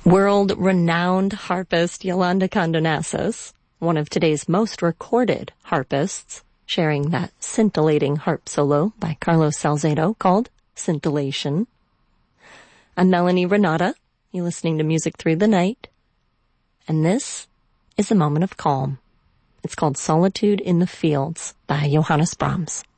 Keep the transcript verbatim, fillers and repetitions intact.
World-renowned harpist Yolanda Condonassis, one of today's most recorded harpists, sharing that scintillating harp solo by Carlos Salcedo called Scintillation. I'm Melanie Renata. You're listening to Music Through the Night. And this is a moment of calm. It's called Solitude in the Fields by Johannes Brahms.